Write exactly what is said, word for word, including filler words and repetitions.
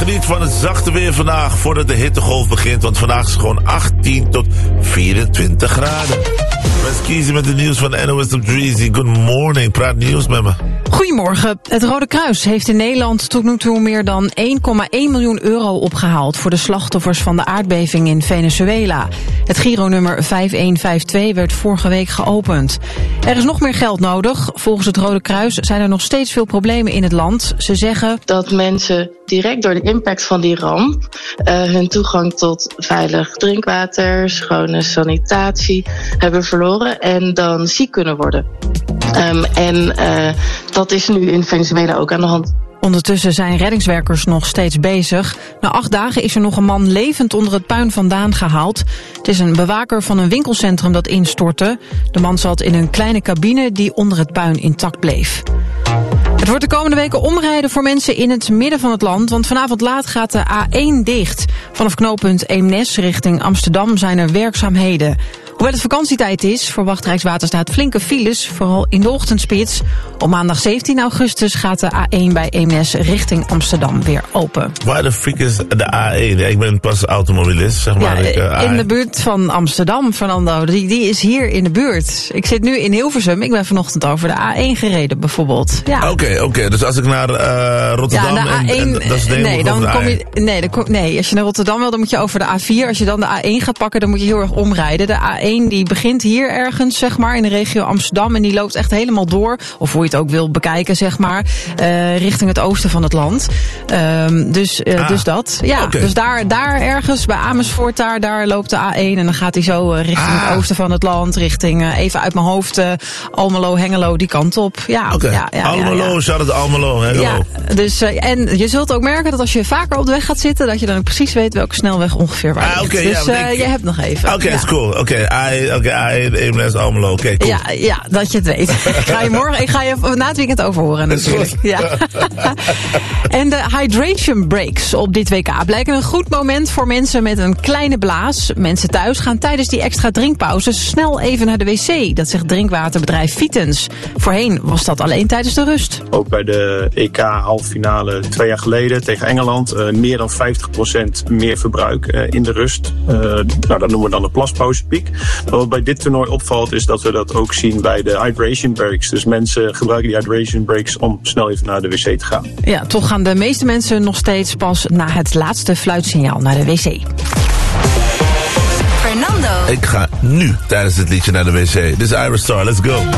Geniet van het zachte weer vandaag voordat de hittegolf begint. Want vandaag is het gewoon achttien tot vierentwintig graden. Let's kiezen met het nieuws van N O S op Dreezy. Good morning, praat nieuws met me. Goedemorgen. Het Rode Kruis heeft in Nederland tot nu toe meer dan één komma één miljoen euro opgehaald voor de slachtoffers van de aardbeving in Venezuela. Het Giro-nummer vijf een vijf twee werd vorige week geopend. Er is nog meer geld nodig. Volgens het Rode Kruis zijn er nog steeds veel problemen in het land. Ze zeggen dat mensen direct door de impact van die ramp uh, hun toegang tot veilig drinkwater, schone sanitatie hebben verloren en dan ziek kunnen worden. Um, en uh, dat is nu in Venezuela ook aan de hand. Ondertussen zijn reddingswerkers nog steeds bezig. Na acht dagen is er nog een man levend onder het puin vandaan gehaald. Het is een bewaker van een winkelcentrum dat instortte. De man zat in een kleine cabine die onder het puin intact bleef. Het wordt de komende weken omrijden voor mensen in het midden van het land, want vanavond laat gaat de A één dicht. Vanaf knooppunt Eemnes richting Amsterdam zijn er werkzaamheden. Hoewel het vakantietijd is, verwacht Rijkswaterstaat flinke files, vooral in de ochtendspits. Op maandag zeventien augustus gaat de A één bij Eemnes richting Amsterdam weer open. Waar de freak is de A één? Ja, ik ben pas automobilist, zeg maar. Ja, ik, uh, in de buurt van Amsterdam, Fernando. Die, die is hier in de buurt. Ik zit nu in Hilversum. Ik ben vanochtend over de A één gereden, bijvoorbeeld. Ja. Oké, okay, oké. Okay. Dus als ik naar uh, Rotterdam... Ja, de A één, en, en, dat is nee, dan kom je, nee, dan kom, nee, als je naar Rotterdam wil, dan moet je over de A vier. Als je dan de A één gaat pakken, dan moet je heel erg omrijden. De A één die begint hier ergens, zeg maar, in de regio Amsterdam. En die loopt echt helemaal door, of hoe je het ook wil bekijken, zeg maar, uh, richting het oosten van het land. Um, dus, uh, ah, dus dat. Ja, okay. Dus daar, daar ergens, bij Amersfoort, daar, daar loopt de A één. En dan gaat hij zo uh, richting ah. het oosten van het land. Richting, uh, even uit mijn hoofd, uh, Almelo, Hengelo, die kant op. Ja, okay. ja, ja, Almelo, ja, ja. shout out Almelo, Hengelo. Ja, dus, uh, en je zult ook merken dat als je vaker op de weg gaat zitten, dat je dan precies weet welke snelweg ongeveer waar ah, okay, ligt. Dus ja, uh, ik... je hebt nog even. Oké, okay, ja. is cool. Oké, okay, okay, A één, Eemnes, Almelo. Oké, okay, cool. Ja, ja, dat je het weet. Ik ga je morgen, ik ga je na het weekend overhoren natuurlijk. Ja. En de hydration breaks op dit W K blijken een goed moment voor mensen met een kleine blaas. Mensen thuis gaan tijdens die extra drinkpauzes snel even naar de wc. Dat zegt drinkwaterbedrijf Vitens. Voorheen was dat alleen tijdens de rust. Ook bij de E K halffinale twee jaar geleden tegen Engeland. Uh, meer dan vijftig procent meer verbruik uh, in de rust. Uh, nou, dat noemen we dan de plaspauzepiek. Maar wat bij dit toernooi opvalt is dat we dat ook zien bij de hydration breaks. Dus mensen gebruiken die hydration breaks om snel even naar de wc te gaan. Ja, toch gaan de meeste mensen nog steeds pas na het laatste fluitsignaal naar de wc. Fernando. Ik ga nu tijdens het liedje naar de wc. Dit is Iris Star, let's go.